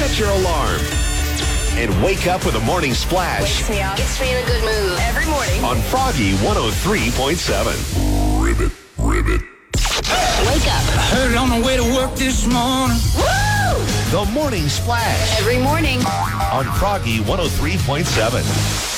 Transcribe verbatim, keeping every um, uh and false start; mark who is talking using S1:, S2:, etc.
S1: set your alarm, and wake up with a morning splash.
S2: Wakes me up. Gets me in a good mood. Every morning.
S1: On Froggy one oh three point seven. Ribbit, ribbit.
S2: Wake up.
S3: I heard it on the way to work this morning.
S2: Woo!
S1: The Morning Splash.
S2: Every morning.
S1: On Froggy one oh three point seven.